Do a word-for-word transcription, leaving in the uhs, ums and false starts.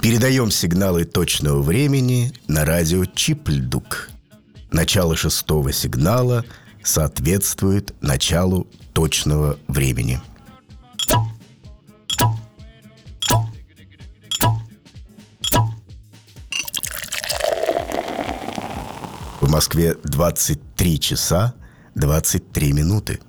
Передаем сигналы точного времени на радио Чипльдук. Начало шестого сигнала соответствует началу точного времени. В Москве двадцать три часа двадцать три минуты.